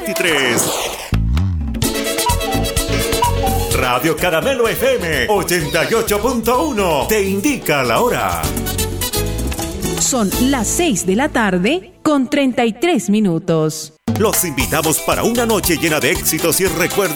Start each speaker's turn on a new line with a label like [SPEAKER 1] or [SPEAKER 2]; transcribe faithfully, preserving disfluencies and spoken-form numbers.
[SPEAKER 1] veintitrés. Radio Caramelo F M ochenta y ocho punto uno te indica la hora.
[SPEAKER 2] Son las seis de la tarde con treinta y tres minutos.
[SPEAKER 1] Los invitamos para una noche llena de éxitos y recuerdos